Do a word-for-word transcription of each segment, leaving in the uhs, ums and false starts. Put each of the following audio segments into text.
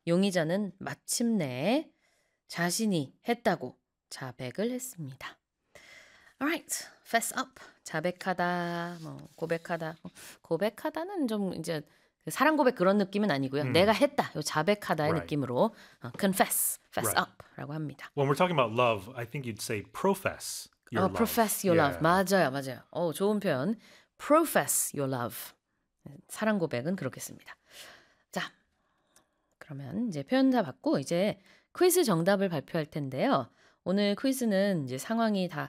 용의자는 마침내 자신이 했다고 자백을 했습니다. Alright, fess up. 자백하다, 뭐 고백하다. 고백하다는 좀 이제 사랑 고백 그런 느낌은 아니고요. 음. 내가 했다. 요 자백하다의 Right. 느낌으로 어, confess, fess Right. up라고 합니다. When we're talking about love, I think you'd say profess your 어, love. profess your Yeah. love. 맞아요, 맞아요. 어, 좋은 표현. profess your love. 사랑 고백은 그렇겠습니다. 자, 그러면 이제 표현 다 받고 이제 퀴즈 정답을 발표할 텐데요. 오늘 퀴즈는 이제 상황이 다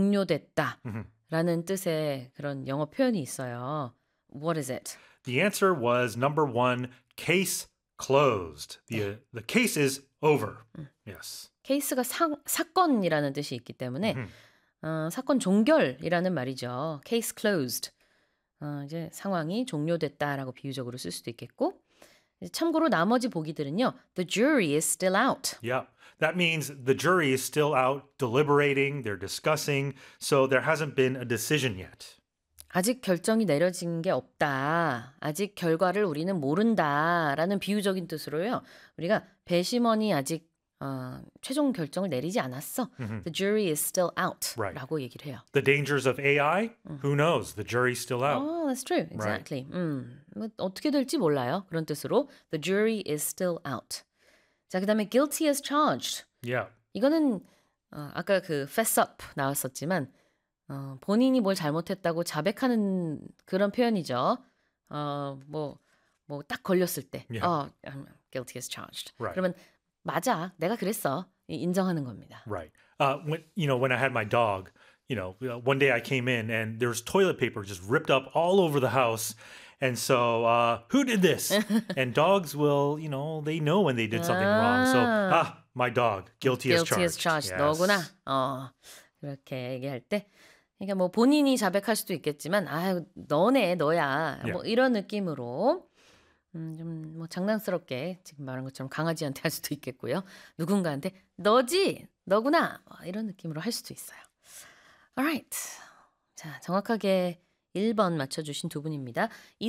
종료됐다라는 뜻의 그런 영어 표현이 있어요. What is it? The answer was number one, case closed. The, uh, the case is over. Yes. 케이스가 사, 사건이라는 뜻이 있기 때문에 어, 사건 종결이라는 말이죠. case closed. 어, 이제 상황이 종료됐다라고 비유적으로 쓸 수도 있겠고 참고로 나머지 보기들은요. The jury is still out. Yeah. That means the jury is still out deliberating, they're discussing, so there hasn't been a decision yet. 아직 결정이 내려진 게 없다. 아직 결과를 우리는 모른다라는 비유적인 뜻으로요. 우리가 배심원이 아직 어, 최종 결정을 내리지 않았어. Mm-hmm. The jury is still out. Right. 라고 얘기를 해요. The dangers of A I? Who knows? The jury's still out. Oh, that's true. Exactly. 음, 뭐 어떻게 될지 몰라요. 그런 뜻으로 The jury is still out. 자, 그 다음에 guilty as charged. Yeah. 이거는 어, 아까 그 fess up 나왔었지만 어, 본인이 뭘 잘못했다고 자백하는 그런 표현이죠. 어, 뭐, 뭐 딱 걸렸을 때, Yeah. 어, I'm guilty as charged. Right. 그러면 맞아, 내가 그랬어. 인정하는 겁니다. Right. Uh, when you know, when I had my dog, you know, uh, one day I came in and there was toilet paper just ripped up all over the house. And so, uh, who did this? And dogs will, you know, they know when they did something wrong. So, ah, my dog, guilty, as guilty charged. as charged. Yes. 너구나. 어, 그렇게 얘기할 때. 그러니까 뭐 본인이 자백할 수도 있겠지만, 아, 너네, 너야. Yeah. 뭐 이런 느낌으로. 음, 좀 뭐 장난스럽게 지금 말한 것처럼 강아지한테 할 수도 있겠고요. 누군가한테 너지, 너구나 뭐 이런 느낌으로 할 수도 있어요. Alright. 자, 정확하게 일 번 맞춰주신 두 분입니다.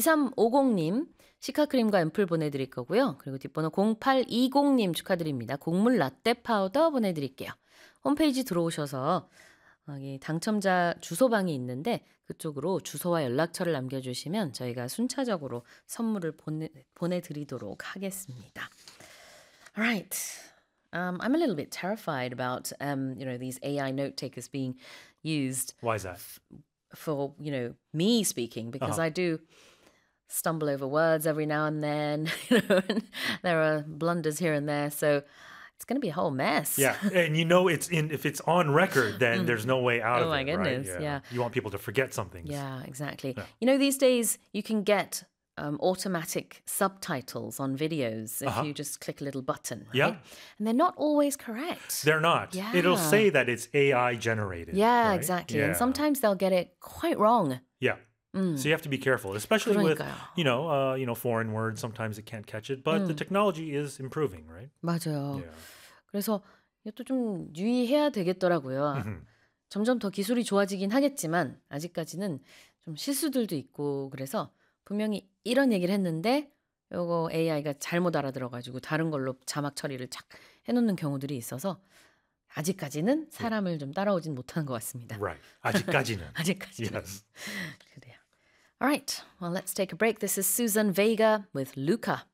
이삼오공님 시카크림과 앰플 보내드릴 거고요. 그리고 뒷번호 공팔이공님 축하드립니다. 곡물 라떼 파우더 보내드릴게요. 홈페이지 들어오셔서 여기 당첨자 주소방이 있는데 그쪽으로 주소와 연락처를 남겨주시면 저희가 순차적으로 선물을 보내, 보내드리도록 하겠습니다. Alright. Um, I'm a little bit terrified about um, you know, these A I note takers being used Why is that? for, you know, me speaking because Uh-huh. I do stumble over words every now and then. You know, and there are blunders here and there. So it's going to be a whole mess. Yeah, and you know it's in if it's on record, then there's no way out Oh of my it, goodness, right? yeah. You want people to forget some things. Yeah, exactly. Yeah. You know, these days you can get um, automatic subtitles on videos if Uh-huh. you just click a little button. Right? Yeah. And they're not always correct. They're not. Yeah. It'll say that it's A I generated. yeah, right? exactly. Yeah. And sometimes they'll get it quite wrong. Yeah. So you have to be careful, especially with 그러니까요. you know, uh, you know, foreign words. Sometimes it can't catch it, but the technology is improving, right? 맞아요. Yeah. 그래서 이것도 좀 유의해야 되겠더라고요. Mhm. 점점 더 기술이 좋아지긴 하겠지만 아직까지는 좀 실수들도 있고 그래서 분명히 이런 얘기를 했는데 요거 에이아이가 잘못 알아들어가지고 다른 걸로 자막 처리를 착 해놓는 경우들이 있어서 아직까지는 사람을 좀 따라오진 못하는 것 같습니다. Right. 아직까지는. 아직까지는. Yes. 그래요. All right, well, let's take a break. This is Susan Vega with Luca.